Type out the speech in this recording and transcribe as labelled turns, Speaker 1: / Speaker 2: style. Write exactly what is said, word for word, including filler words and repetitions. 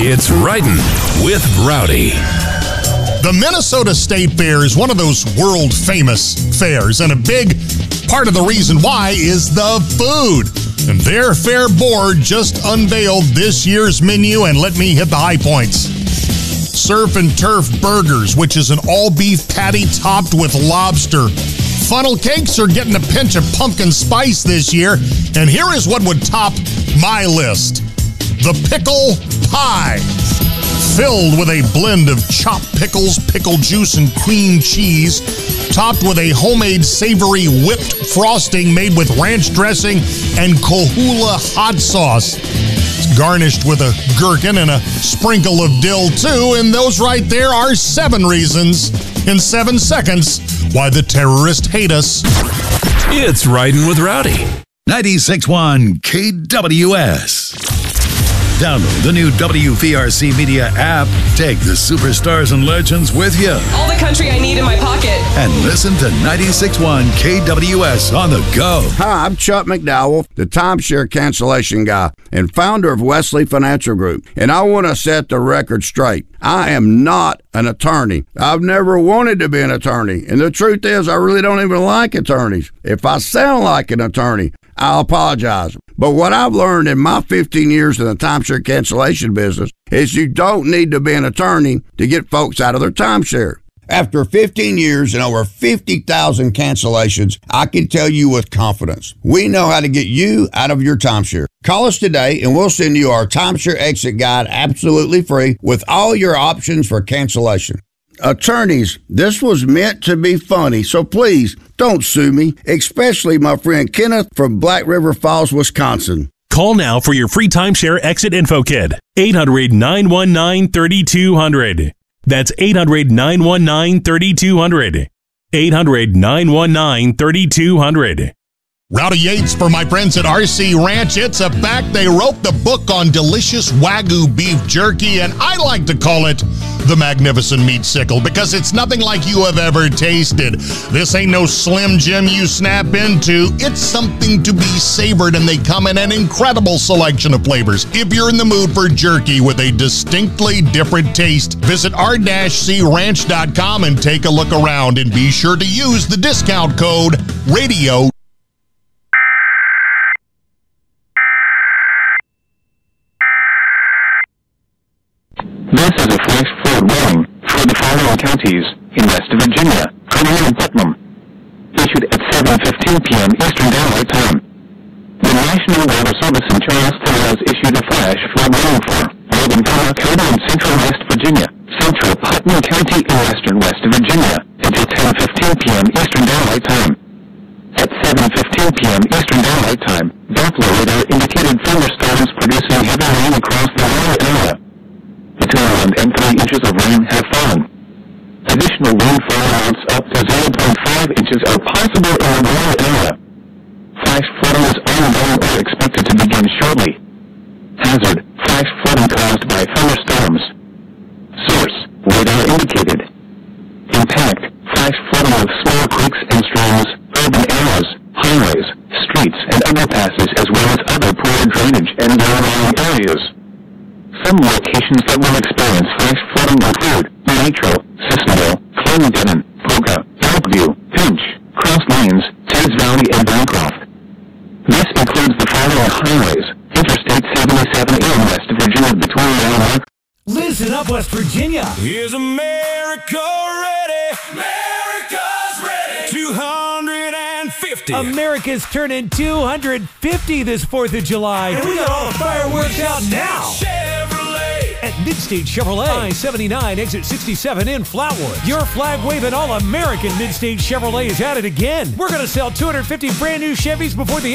Speaker 1: It's Riding with Rowdy.
Speaker 2: The Minnesota State Fair is one of those world-famous fairs, and a big part of the reason why is the food. And their fair board just unveiled this year's menu, and let me hit the high points. Surf and Turf Burgers, which is an all-beef patty topped with lobster. Funnel cakes are getting a pinch of pumpkin spice this year, and here is what would top my list. The Pickle Pie. Filled with a blend of chopped pickles, pickle juice, and cream cheese, topped with a homemade savory whipped frosting made with ranch dressing and Coahuila hot sauce. It's garnished with a gherkin and a sprinkle of dill, too, and those right there are seven reasons in seven seconds why the terrorists hate us.
Speaker 1: It's Riding with Rowdy.
Speaker 3: ninety-six point one K W S. Download the new W V R C Media app. Take the superstars and legends with you.
Speaker 4: All the country I need in my pocket.
Speaker 3: And listen to ninety-six point one K W S on the go.
Speaker 5: Hi, I'm Chuck McDowell, the timeshare cancellation guy and founder of Wesley Financial Group. And I want to set the record straight. I am not an attorney. I've never wanted to be an attorney. And the truth is, I really don't even like attorneys. If I sound like an attorney, I'll apologize. But what I've learned in my fifteen years in the timeshare cancellation business is you don't need to be an attorney to get folks out of their timeshare. After fifteen years and over fifty thousand cancellations, I can tell you with confidence, we know how to get you out of your timeshare. Call us today and we'll send you our timeshare exit guide absolutely free with all your options for cancellation. Attorneys, this was meant to be funny, so please don't sue me, especially my friend Kenneth from Black River Falls, Wisconsin.
Speaker 6: Call now for your free timeshare exit info kit. eight hundred, nine one nine, three two zero zero. That's eight hundred, nine one nine, three two zero zero. eight hundred, nine one nine, three two zero zero.
Speaker 2: Rowdy Yates for my friends at R C Ranch. It's a back. They wrote the book on delicious Wagyu beef jerky, and I like to call it the Magnificent Meat Sickle because it's nothing like you have ever tasted. This ain't no Slim Jim you snap into. It's something to be savored, and they come in an incredible selection of flavors. If you're in the mood for jerky with a distinctly different taste, visit r c ranch dot com and take a look around, and be sure to use the discount code RADIO.
Speaker 7: This is a flash flood warning for the following counties in West Virginia, Colonial and Putnam, issued at seven fifteen p.m. Eastern Daylight Time. The National Weather Service in Charleston has issued a flash flood warning for Northern Colorado and Central West Virginia, Central Putnam County and Western West Virginia until ten fifteen p.m. Eastern Daylight Time. At seven fifteen p.m. Eastern Daylight Time, Doppler radar indicated thunderstorms producing heavy rain across the lower area. Between one and three inches of rain have fallen. Additional rainfall amounts up to zero point five inches are possible in the lower area. Flash flooding is ongoing or expected to begin shortly. Hazard: flash flooding caused by thunderstorms. Source: radar indicated. Impact: flash flooding of small creeks and streams, urban areas, highways, streets, and underpasses, as well as other poor drainage and low-lying areas. Some locations that will experience flash flooding include Nitro, Sisseton, Clinton, Poca, Elkview, Pinch, Cross Lanes, Teays Valley, and Bancroft. This includes the following highways: Interstate seventy-seven in West Virginia between Roanoke.
Speaker 8: Listen up, West Virginia.
Speaker 9: Is America ready? America's ready. two hundred fifty.
Speaker 8: America's turning two hundred fifty this fourth of July. And we got all the fireworks out now. At Midstate Chevrolet, I seventy-nine, exit sixty-seven in Flatwood. Your flag-waving all-American Midstate Chevrolet is at it again. We're going to sell two hundred fifty brand new Chevys before the